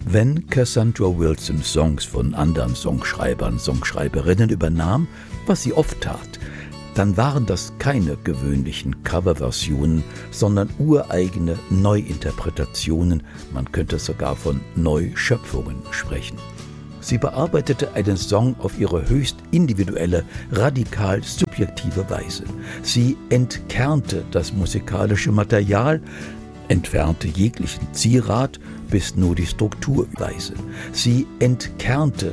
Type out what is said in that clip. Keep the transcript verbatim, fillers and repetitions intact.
Wenn Cassandra Wilson Songs von anderen Songschreibern, Songschreiberinnen übernahm, was sie oft tat, dann waren das keine gewöhnlichen Coverversionen, sondern ureigene Neuinterpretationen, man könnte sogar von Neuschöpfungen sprechen. Sie bearbeitete einen Song auf ihre höchst individuelle, radikal subjektive Weise. Sie entkernte das musikalische Material, entfernte jeglichen Zierat, bis nur die Strukturweise. Sie entkernte